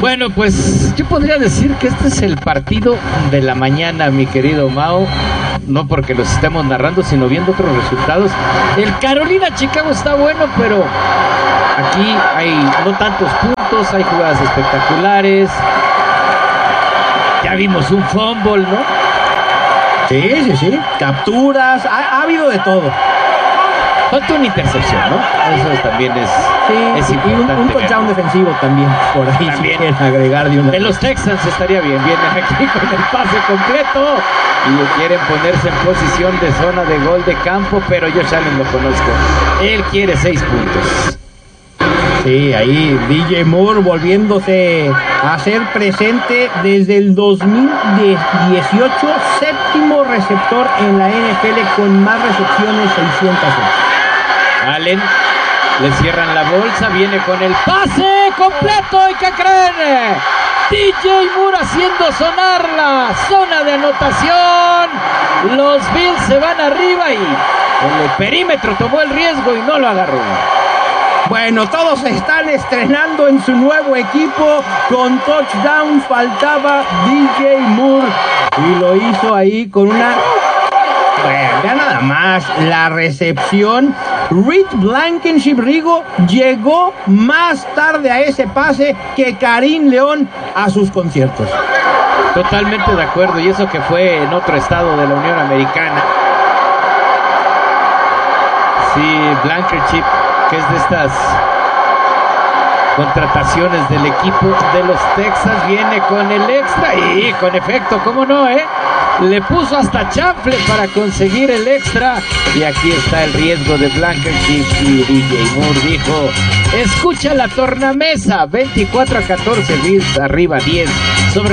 Bueno, pues yo podría decir que este es el partido de la mañana, mi querido Mao. No porque los estemos narrando, sino viendo otros resultados. El Carolina-Chicago está bueno, pero aquí hay no tantos puntos, hay jugadas espectaculares. Ya vimos un fumble, ¿no? Sí. Capturas, ha habido de todo. Falta una intercepción, ¿no? Eso también es importante. Y un touchdown defensivo también, por ahí también. Si quieren agregar de una. De los Texans estaría bien, vienen aquí con el pase completo y quieren ponerse en posición de zona de gol de campo, pero Josh Allen lo conozco. Él quiere 6 puntos. Sí, ahí DJ Moore volviéndose a ser presente desde el 2018, séptimo receptor en la NFL con más recepciones, 608. Allen, le cierran la bolsa, viene con el pase completo, ¿y qué creen? DJ Moore haciendo sonar la zona de anotación. Los Bills se van arriba y el perímetro tomó el riesgo y no lo agarró. Bueno, todos se están estrenando en su nuevo equipo. Con touchdown faltaba DJ Moore y lo hizo ahí con una... Bueno, ya nada más la recepción. Reed Blankenship, Rigo, llegó más tarde a ese pase que Karim León a sus conciertos. Totalmente de acuerdo, y eso que fue en otro estado de la Unión Americana. Sí, Blankenship, que es de estas contrataciones del equipo de los Texans, viene con el extra y con efecto, ¿cómo no, Le puso hasta chanfle para conseguir el extra y aquí está el riesgo de Blankenship y DJ Moore dijo, escucha la tornamesa, 24-14 Bills, arriba 10 sobre